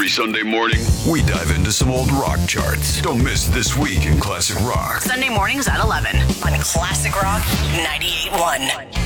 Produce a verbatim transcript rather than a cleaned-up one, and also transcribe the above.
Every Sunday morning, we dive into some old rock charts. Don't miss This Week in Classic Rock. Sunday mornings at eleven on Classic Rock ninety-eight point one.